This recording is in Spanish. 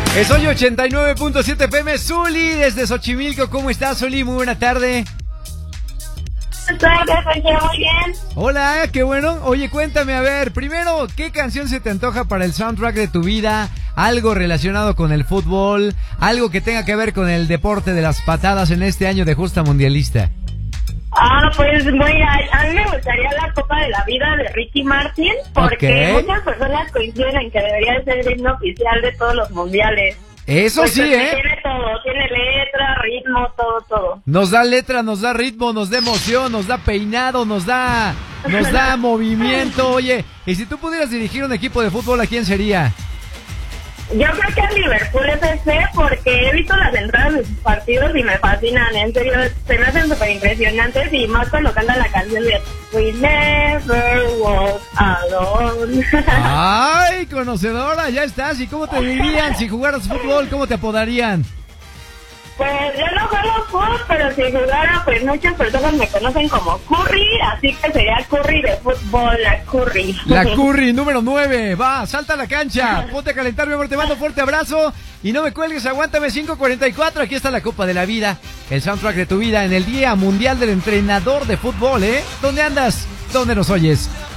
Soy 89.7 FM, Zuli, desde Xochimilco. ¿Cómo estás, Zuli? Muy buena tarde. Buenas tardes, muy bien. Hola, qué bueno. Oye, cuéntame, a ver, primero, ¿qué canción se te antoja para el soundtrack de tu vida? Algo relacionado con el fútbol, algo que tenga que ver con el deporte de las patadas en este año de justa mundialista. Pues mira, a mí me gustaría la Copa de la Vida de Ricky Martin, porque muchas personas coinciden en que debería ser el himno oficial de todos los mundiales. Eso pues sí, Tiene todo, tiene letra, ritmo, todo. Nos da letra, nos da ritmo, nos da emoción, nos da peinado, nos da movimiento. Oye, y si tú pudieras dirigir un equipo de fútbol, ¿a quién sería? Yo creo que a Liverpool FC, porque he visto las entradas de sus partidos y me fascinan, en serio, se me hacen súper impresionantes, y más cuando cantan la canción de We Never Walk Alone. Ay, conocedora, ya estás. ¿Y cómo te dirían si jugaras fútbol? ¿Cómo te apodarían? Pues yo no juego fútbol, pero si jugara, pues muchas personas me conocen como Curry, así que sería Curry de fútbol, la Curry. La Curry, número 9, va, salta a la cancha, ponte a calentar, mi amor, te mando un fuerte abrazo y no me cuelgues, aguántame 5:44, aquí está la Copa de la Vida, el soundtrack de tu vida en el Día Mundial del Entrenador de Fútbol, ¿eh? ¿Dónde andas? ¿Dónde nos oyes?